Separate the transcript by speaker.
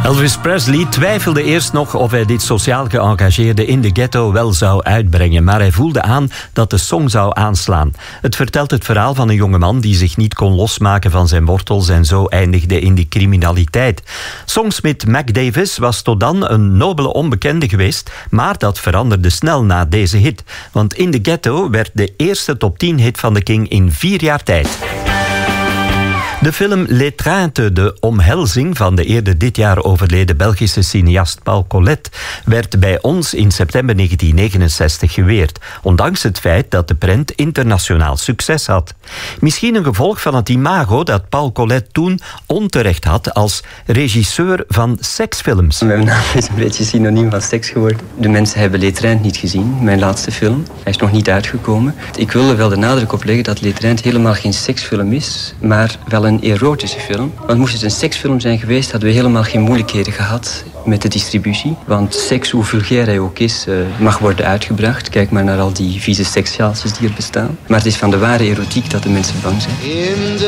Speaker 1: Elvis Presley twijfelde eerst nog of hij dit sociaal geëngageerde In the Ghetto wel zou uitbrengen, maar hij voelde aan dat de song zou aanslaan. Het vertelt het verhaal van een jongeman die zich niet kon losmaken van zijn wortels en zo eindigde in de criminaliteit. Songsmith Mac Davis was tot dan een nobele onbekende geweest, maar dat veranderde snel na deze hit. Want In the Ghetto werd de eerste top 10 hit van de King in 4 jaar tijd. De film L'Étreinte, de omhelzing van de eerder dit jaar overleden Belgische cineast Paul Collet, werd bij ons in september 1969 geweerd, ondanks het feit dat de prent internationaal succes had. Misschien een gevolg van het imago dat Paul Collet toen onterecht had als regisseur van seksfilms.
Speaker 2: Mijn naam is een beetje synoniem van seks geworden. De mensen hebben L'Étreinte niet gezien, mijn laatste film. Hij is nog niet uitgekomen. Ik wil er wel de nadruk op leggen dat L'Étreinte helemaal geen seksfilm is, maar wel een erotische film. Want moest het een seksfilm zijn geweest, hadden we helemaal geen moeilijkheden gehad met de distributie. Want seks, hoe vulgair hij ook is, mag worden uitgebracht. Kijk maar naar al die vieze sekssjaaltjes die er bestaan. Maar het is van de ware erotiek dat de mensen bang zijn.